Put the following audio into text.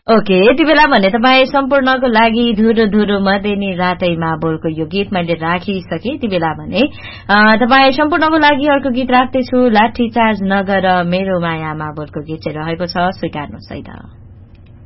Okay, यति बेला भने तपाईँ सम्पूर्णको लागि धुरो धुरो मदेनी रातैमा बोलको यो गीत मैले राखिसके। यति बेला भने तपाईँ सम्पूर्णको लागि अर्को गीत राख्दैछु, लाठी चार्ज नगर मेरो मायामा बोलको गीत चाहिँ रहेको छ, स्वीकार्नुहोस् है त।